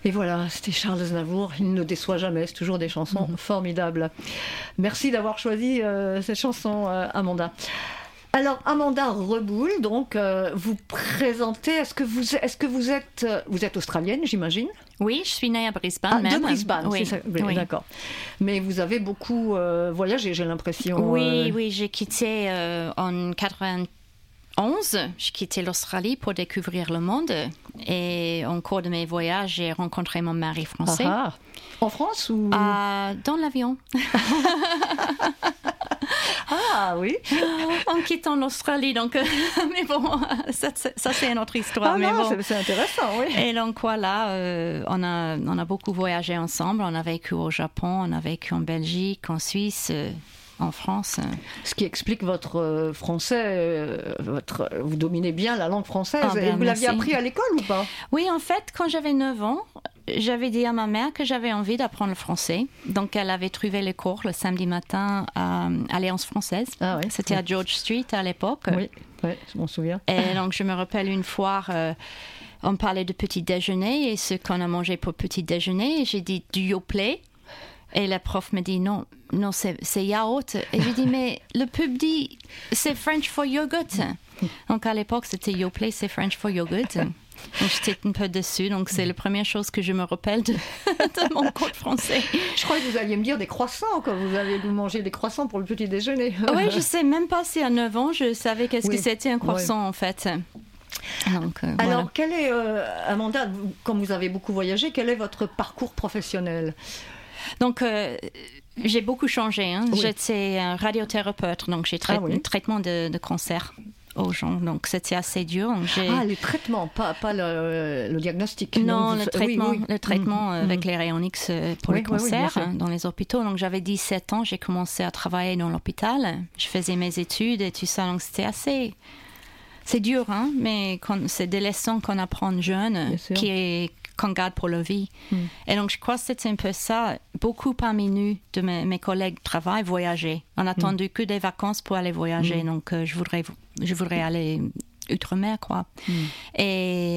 Et voilà, c'était Charles Aznavour, il ne déçoit jamais, c'est toujours des chansons formidables. Merci d'avoir choisi cette chanson, Amanda. Alors, Amanda Reboul, donc, vous présentez, est-ce que vous êtes australienne, j'imagine? Oui, je suis née à Brisbane même. De Brisbane, oui. C'est ça, oui. D'accord. Mais vous avez beaucoup voyagé, j'ai l'impression. Oui, j'ai quitté en 91. J'ai quitté l'Australie pour découvrir le monde et en cours de mes voyages, j'ai rencontré mon mari français. Ah, en France ou dans l'avion. Ah oui. En quittant l'Australie, donc mais bon, ça c'est une autre histoire. Ah mais non, bon. c'est intéressant, oui. Et donc voilà, on a beaucoup voyagé ensemble. On a vécu au Japon, on a vécu en Belgique, en Suisse. En France. Ce qui explique votre français, vous dominez bien la langue française. Ah, et vous l'aviez appris à l'école ou pas? Oui, en fait, quand j'avais 9 ans, j'avais dit à ma mère que j'avais envie d'apprendre le français. Donc, elle avait trouvé les cours le samedi matin à Alliance française. Ah, oui. C'était à George Street à l'époque. Oui, je m'en souviens. Et donc, je me rappelle une fois, on parlait de petit déjeuner et ce qu'on a mangé pour petit déjeuner. Et j'ai dit du Yoplait. Et la prof me dit non, c'est yaourt. Et je dis mais le pub dit c'est French for yogurt. Donc à l'époque c'était Yoplait, c'est French for yogurt. Donc j'étais un peu déçue. Donc c'est la première chose que je me rappelle de mon cours de français. Je croyais que vous alliez me dire des croissants quand vous mangez des croissants pour le petit déjeuner. Oui, je sais même pas si à 9 ans je savais qu'est-ce que c'était un croissant en fait. Donc, alors, voilà. quel est, Amanda, comme vous avez beaucoup voyagé, quel est votre parcours professionnel? Donc, j'ai beaucoup changé. Hein. Oui. J'étais radiothérapeute, donc j'ai un traitement de cancer aux gens. Donc, c'était assez dur. Donc, les traitements, pas le diagnostic. Non, le traitement avec les rayons X pour les cancers dans les hôpitaux. Donc, j'avais 17 ans, j'ai commencé à travailler dans l'hôpital. Je faisais mes études et tout ça. Donc, c'était assez... C'est dur, hein, mais c'est des leçons qu'on apprend jeune qu'on garde pour la vie. Et donc, je crois que c'était un peu ça. Beaucoup parmi nous, de mes collègues de travail, voyageaient. On n'a attendu que des vacances pour aller voyager. Donc, je voudrais aller outre-mer, quoi. Et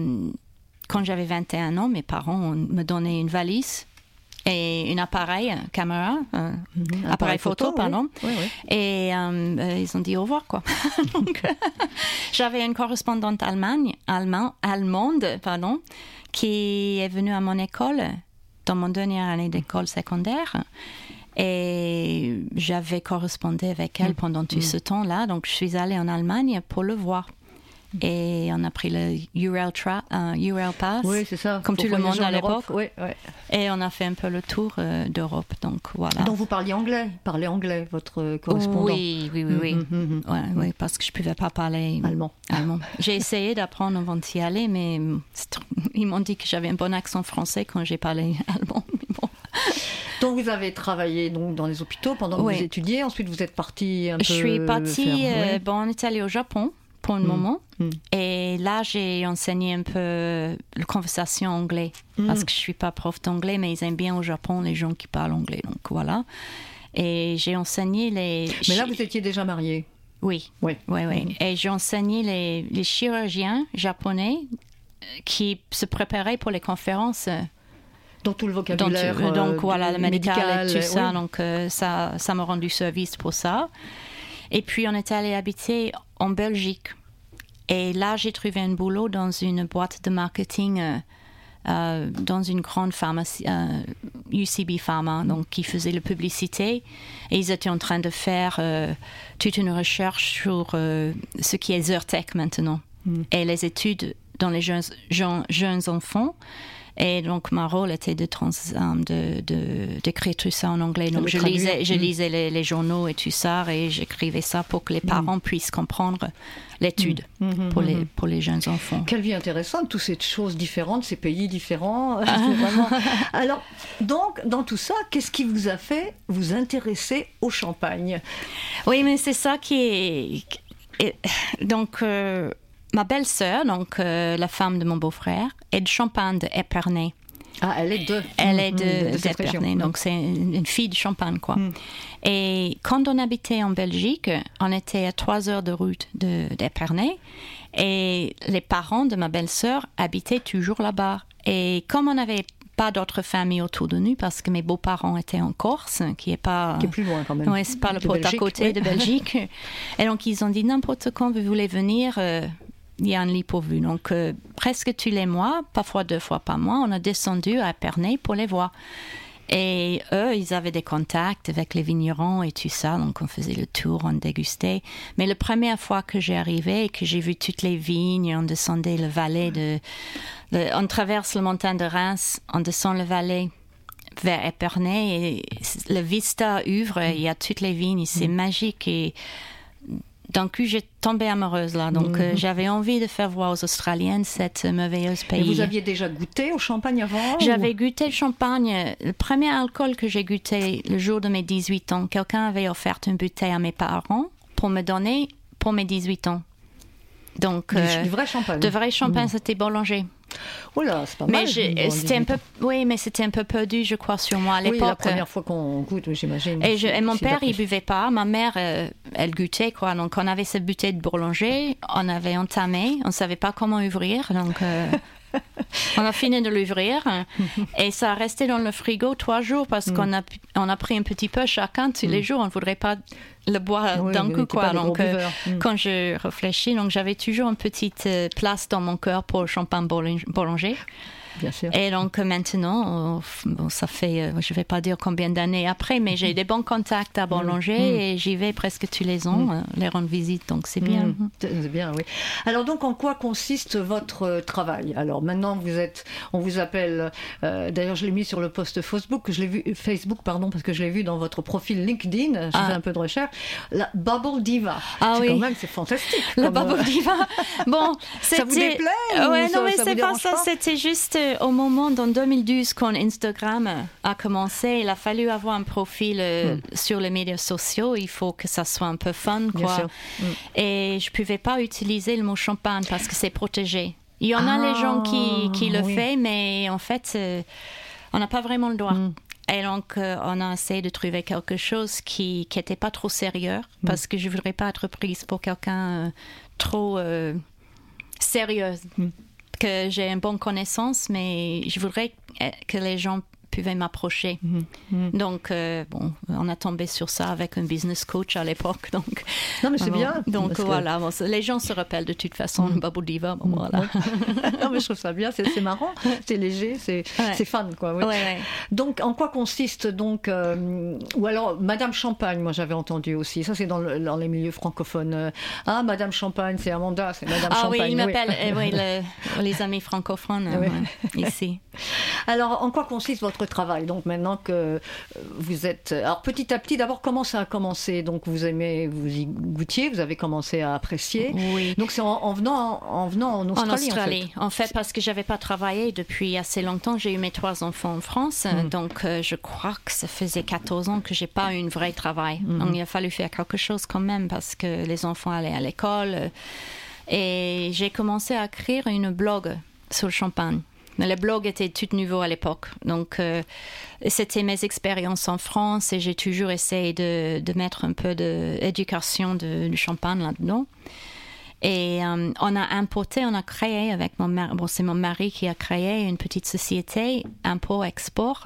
quand j'avais 21 ans, mes parents me donnaient une valise et un appareil, caméra, appareil photo, pardon. Oui. Et ils ont dit au revoir, quoi. Donc, j'avais une correspondante allemande, qui est venue à mon école, dans mon dernière année d'école secondaire. Et j'avais correspondu avec elle pendant tout ce temps-là. Donc, je suis allée en Allemagne pour le voir. Et on a pris le Urel Pass, oui, c'est ça, comme tout le monde à l'époque. Oui. Et on a fait un peu le tour d'Europe. Donc, voilà. Donc, vous parlez anglais, votre correspondant? Oui. Oui, parce que je ne pouvais pas parler allemand. J'ai essayé d'apprendre avant d'y aller, mais ils m'ont dit que j'avais un bon accent français quand j'ai parlé allemand. Bon. Donc, vous avez travaillé dans les hôpitaux pendant que vous étudiez. Ensuite, vous êtes partie un peu... Je suis partie... on est allé au Japon pour un moment. Et là, j'ai enseigné un peu la conversation anglais. Parce que je ne suis pas prof d'anglais, mais ils aiment bien au Japon les gens qui parlent anglais. Donc, voilà. Et j'ai enseigné les... Mais là, vous étiez déjà mariée? Oui. Et j'ai enseigné les chirurgiens japonais qui se préparaient pour les conférences... Donc tout le vocabulaire, donc voilà, le médical et tout ça. Oui. Donc ça m'a rendu service pour ça. Et puis on est allé habiter en Belgique. Et là, j'ai trouvé un boulot dans une boîte de marketing, dans une grande pharmacie, UCB Pharma, donc qui faisait la publicité. Et ils étaient en train de faire toute une recherche sur ce qui est Zyrtec maintenant. Et les études dans les jeunes enfants. Et donc, mon rôle était d'écrire tout ça en anglais. Donc, je lisais les journaux et tout ça, et j'écrivais ça pour que les parents puissent comprendre l'étude pour les jeunes enfants. Quelle vie intéressante, toutes ces choses différentes, ces pays différents. Vraiment... Alors, donc, dans tout ça, qu'est-ce qui vous a fait vous intéresser au champagne? Oui, mais c'est ça qui est... Donc... ma belle-sœur, donc la femme de mon beau-frère, est de Champagne d'Épernay. Ah, elle est d'Épernay, donc c'est une fille de Champagne, quoi. Et quand on habitait en Belgique, on était à 3 heures de route d'Épernay, et les parents de ma belle-sœur habitaient toujours là-bas. Et comme on n'avait pas d'autres familles autour de nous, parce que mes beaux-parents étaient en Corse, qui est plus loin quand même. Oui, c'est pas le pot à côté de Belgique. Et donc ils ont dit, n'importe quand vous voulez venir, il y a un lit pour vous. Donc presque tous les mois, parfois 2 fois par mois, on a descendu à Épernay pour les voir. Et eux, ils avaient des contacts avec les vignerons et tout ça, donc on faisait le tour, on dégustait. Mais la première fois que j'ai arrivé et que j'ai vu toutes les vignes, on descendait le Valais on traverse la montagne de Reims, on descend le Valais vers Épernay et le vista ouvre, il y a toutes les vignes, c'est magique. Et d'un coup, j'ai tombé amoureuse là. Donc, j'avais envie de faire voir aux Australiennes cette merveilleuse pays. Et vous aviez déjà goûté au champagne avant? J'avais goûté le champagne. Le premier alcool que j'ai goûté le jour de mes 18 ans, quelqu'un avait offert une bouteille à mes parents pour me donner pour mes 18 ans. Donc, du vrai champagne. De vrai champagne, c'était Boulanger. Oh là, c'est pas mal. Mais c'était un peu perdu, je crois, sur moi à l'époque. Oui, la première fois qu'on goûte, j'imagine. Et mon père, il buvait pas. Ma mère, elle goûtait, quoi. Donc, on avait cette bouteille de Boulanger, on avait entamé, on savait pas comment ouvrir, donc on a fini de l'ouvrir et ça a resté dans le frigo 3 jours parce qu'on a pris un petit peu chacun tous les jours. On ne voudrait pas le boire d'un coup, quoi. Donc, quand je réfléchis, donc j'avais toujours une petite place dans mon cœur pour le champagne Boulanger. Bien sûr. Et donc maintenant, ça fait, je ne vais pas dire combien d'années après, mais j'ai des bons contacts à Boulanger et j'y vais presque tous les ans, les rendre visite, donc c'est bien. C'est bien, oui. Alors donc, en quoi consiste votre travail? Alors maintenant, on vous appelle, d'ailleurs je l'ai mis sur le post Facebook, parce que je l'ai vu dans votre profil LinkedIn, j'ai fait un peu de recherche, la Bubble Diva. Ah oui. Quand même, c'est fantastique. La Bubble Diva. Bon, ça vous déplaît? Ouais, non, mais c'est pas ça, c'était juste au moment, en 2012, quand Instagram a commencé, il a fallu avoir un profil sur les médias sociaux. Il faut que ça soit un peu fun, quoi. Bien sûr. Et je ne pouvais pas utiliser le mot champagne parce que c'est protégé. Il y en a les gens qui le font, mais en fait, on n'a pas vraiment le droit. Et donc, on a essayé de trouver quelque chose qui n'était pas trop sérieux parce que je ne voudrais pas être prise pour quelqu'un trop sérieux. Que j'ai une bonne connaissance, mais je voudrais que les gens pouvaient m'approcher. Donc, on a tombé sur ça avec un business coach à l'époque. Donc, non, mais c'est bien. Donc, voilà, les gens se rappellent de toute façon, Bubble Diva, voilà. Non, mais je trouve ça bien, c'est marrant, c'est léger, c'est fun, quoi. Oui. Ouais. Donc, en quoi consiste, donc, ou alors, Madame Champagne, moi j'avais entendu aussi, ça c'est dans les milieux francophones. Madame Champagne, c'est Amanda, c'est Madame Champagne. Ah oui, ils m'appellent les amis francophones ici. Alors, en quoi consiste votre travail? Donc, maintenant que vous êtes... Alors, petit à petit, d'abord, comment ça a commencé? Donc, vous y goûtiez, vous avez commencé à apprécier. Oui. Donc, c'est en venant en Australie, en Australie. En fait, parce que je n'avais pas travaillé depuis assez longtemps. J'ai eu mes 3 enfants en France. Donc, je crois que ça faisait 14 ans que je n'ai pas eu un vrai travail. Donc, il a fallu faire quelque chose quand même parce que les enfants allaient à l'école. Et j'ai commencé à écrire une blog sur le champagne. Le blog était tout nouveau à l'époque. Donc, c'était mes expériences en France et j'ai toujours essayé de mettre un peu d'éducation du champagne là-dedans. Et on a créé avec mon mari, c'est mon mari qui a créé une petite société import-export.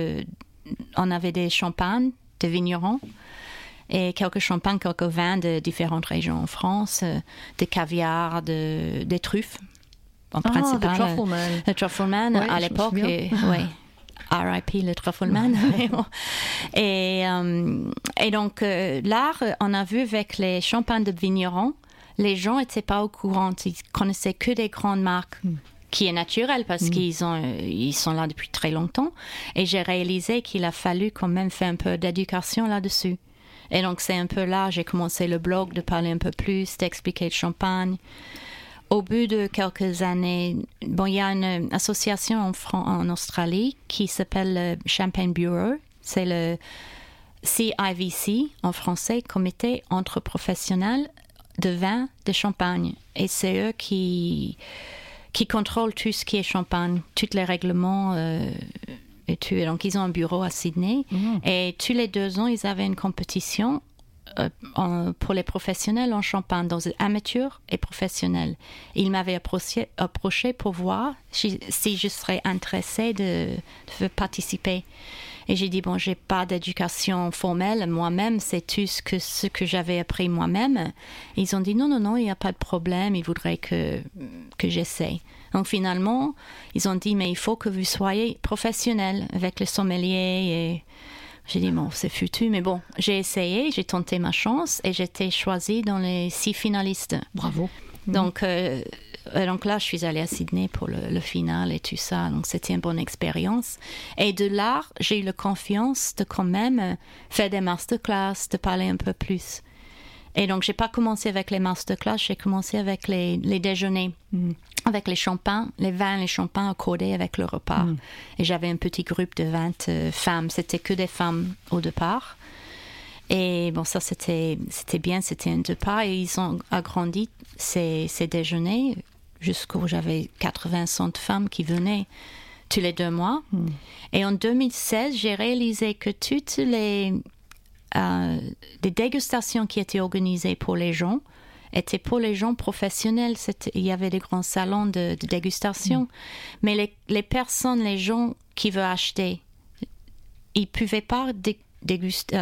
On avait des champagnes de vignerons et quelques champagnes, quelques vins de différentes régions en France, des caviars, des truffes. En principal, le Truffleman à l'époque, R.I.P. le Truffleman. Et donc là, on a vu avec les champagnes de vignerons, les gens n'étaient pas au courant, ils connaissaient que des grandes marques. Qui est naturel parce qu'ils sont là depuis très longtemps. Et j'ai réalisé qu'il a fallu quand même faire un peu d'éducation là-dessus. Et donc c'est un peu là, j'ai commencé le blog de parler un peu plus, d'expliquer le champagne. Au bout de quelques années, il y a une association en Australie qui s'appelle le Champagne Bureau. C'est le CIVC en français, Comité entre professionnels de vin de champagne. Et c'est eux qui qui contrôle tout ce qui est champagne, tous les règlements et tout. Donc, ils ont un bureau à Sydney. Et tous les 2 ans, ils avaient une compétition pour les professionnels en champagne, dans les amateurs et professionnels. Ils m'avaient approché pour voir si je serais intéressée de participer. Et j'ai dit, bon, j'ai pas d'éducation formelle moi-même, c'est tout ce que j'avais appris moi-même. Et ils ont dit, non, il n'y a pas de problème, ils voudraient que j'essaie. Donc finalement, ils ont dit, mais il faut que vous soyez professionnel avec le sommelier. Et j'ai dit, bon, c'est foutu, mais bon, j'ai essayé, j'ai tenté ma chance et j'étais choisie dans les 6 finalistes. Bravo. Donc là, je suis allée à Sydney pour le final et tout ça. Donc, c'était une bonne expérience. Et de là, j'ai eu la confiance de quand même faire des masterclass, de parler un peu plus. Et donc, j'ai pas commencé avec les masterclass, j'ai commencé avec les déjeuners, avec les champagnes, les vins, les champagnes accordés avec le repas. Et j'avais un petit groupe de 20 femmes. C'était que des femmes au départ. Et bon, ça, c'était bien, c'était un départ. Et ils ont agrandi ces déjeuners jusqu'où j'avais 80-100 femmes qui venaient tous les 2 mois. Et en 2016, j'ai réalisé que toutes les dégustations qui étaient organisées pour les gens étaient pour les gens professionnels. Il y avait des grands salons de dégustation. Mais les personnes, les gens qui veulent acheter, ils ne pouvaient pas déguster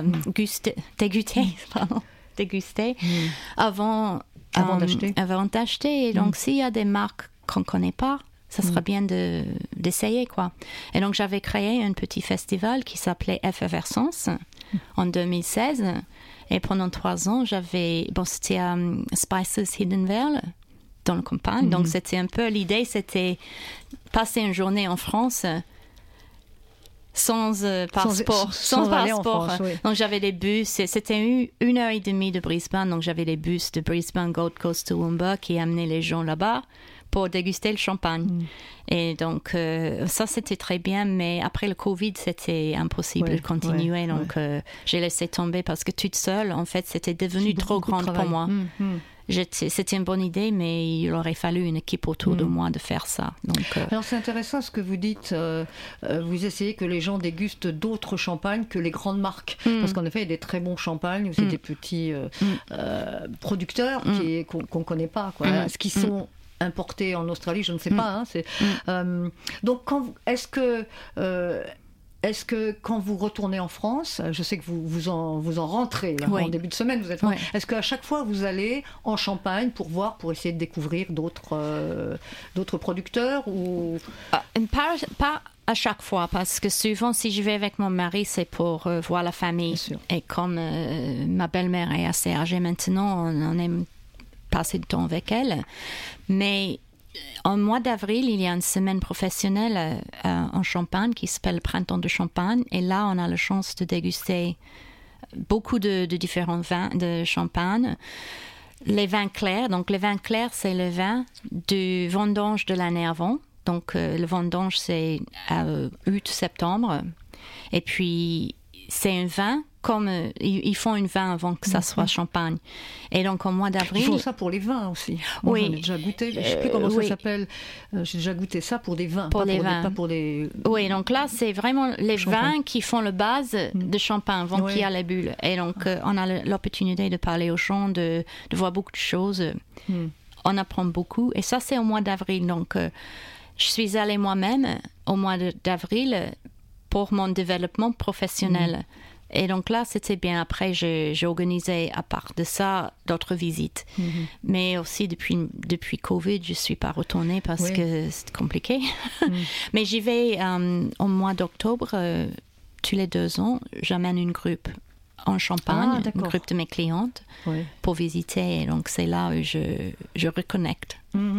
avant d'acheter. Et donc, s'il y a des marques qu'on ne connaît pas, ça serait bien d'essayer, quoi. Et donc, j'avais créé un petit festival qui s'appelait Effervescence en 2016. Et pendant 3 ans, c'était à Spices Hidden Vale, dans la campagne. Donc, c'était un peu, l'idée, c'était passer une journée en France sans passeport. Sans passeport. France, oui. Donc, j'avais des bus. C'était 1h30 de Brisbane. Donc, j'avais des bus de Brisbane, Gold Coast, Toowoomba qui amenaient les gens là-bas pour déguster le champagne. Et donc, ça, c'était très bien. Mais après le Covid, c'était impossible de continuer. Donc, j'ai laissé tomber parce que toute seule, en fait, c'était devenu trop grande pour moi. C'était une bonne idée, mais il aurait fallu une équipe autour de moi de faire ça. Donc, Alors c'est intéressant ce que vous dites. Vous essayez que les gens dégustent d'autres champagnes que les grandes marques. Parce qu'en effet, il y a des très bons champagnes, c'est des petits producteurs qu'on ne connaît pas. Quoi. Ce qui sont importés en Australie, je ne sais pas. Donc, est-ce que quand vous retournez en France, je sais que vous en rentrez là, en début de semaine, vous êtes est-ce qu'à chaque fois vous allez en Champagne pour essayer de découvrir d'autres producteurs ou pas à chaque fois, parce que souvent si je vais avec mon mari, c'est pour voir la famille. Et comme ma belle-mère est assez âgée maintenant, on aime passer du temps avec elle. Mais en mois d'avril, il y a une semaine professionnelle en Champagne qui s'appelle Printemps de Champagne. Et là, on a la chance de déguster beaucoup de différents vins de Champagne. Les vins clairs. Donc, les vins clairs, c'est le vin du vendange de l'année avant. Donc, le vendange, c'est août-septembre. Et puis, c'est un vin comme ils font un vin avant que ça soit champagne. Et donc, en mois d'avril... Ils font ça pour les vins aussi. Moi, j'en ai déjà goûté. Je ne sais plus comment ça s'appelle. J'ai déjà goûté ça pour des vins. Pas pour des... Oui, donc là, c'est vraiment les vins qui font la base de champagne avant qu'il y ait les bulles. Et donc, on a l'opportunité de parler aux gens, de voir beaucoup de choses. On apprend beaucoup. Et ça, c'est au mois d'avril. Donc, je suis allée moi-même au mois d'avril pour mon développement professionnel. Et donc là, c'était bien. Après, j'ai organisé, à part de ça, d'autres visites. Mais aussi, depuis Covid, je ne suis pas retournée parce que c'est compliqué. Mais j'y vais au mois d'octobre, tous les 2 ans, j'amène une groupe en Champagne, un groupe de mes clientes, pour visiter. Et donc, c'est là où je reconnecte.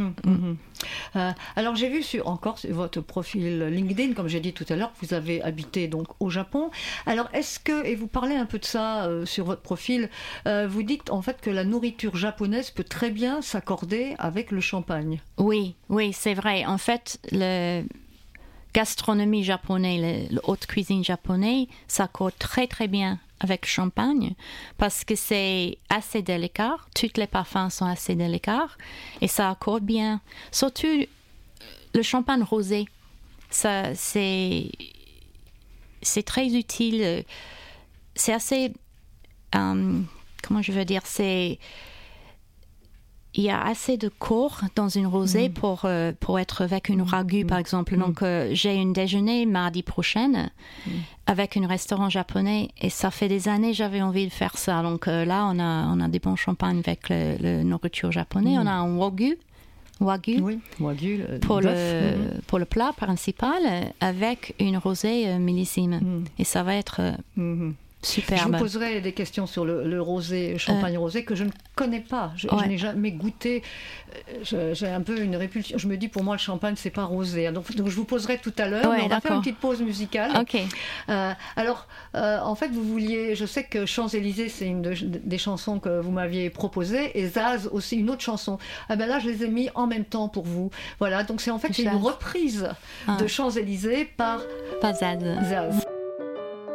Alors j'ai vu sur votre profil LinkedIn, comme j'ai dit tout à l'heure, que vous avez habité donc au Japon. Alors est-ce que, et vous parlez un peu de ça sur votre profil, vous dites en fait que la nourriture japonaise peut très bien s'accorder avec le champagne. Oui, c'est vrai. En fait, la gastronomie japonaise, la haute cuisine japonaise s'accorde très très bien avec le champagne, parce que c'est assez délicat, tous les parfums sont assez délicats, et ça accorde bien. Surtout le champagne rosé, ça, c'est très utile. C'est assez... comment je veux dire, il y a assez de corps dans une rosée pour être avec une ragu, par exemple. Donc, j'ai un déjeuner mardi prochain avec un restaurant japonais et ça fait des années que j'avais envie de faire ça. Donc là, on a des bons champagnes avec la nourriture japonaise. On a un wagyu. Oui, wagyu pour le plat principal avec une rosée millésime. Et ça va être... superbe. Je vous poserai des questions sur le rosé, champagne rosé, que je ne connais pas. Je n'ai jamais goûté. J'ai un peu une répulsion. Je me dis, pour moi, le champagne, c'est pas rosé. Donc je vous poserai tout à l'heure. Mais on va faire une petite pause musicale. Ok. Alors, en fait, vous vouliez... Je sais que Champs-Élysées, c'est une des chansons que vous m'aviez proposées. Et Zaz aussi, une autre chanson. Là, je les ai mis en même temps pour vous. Voilà. Donc, c'est une reprise de Champs-Élysées par Zaz.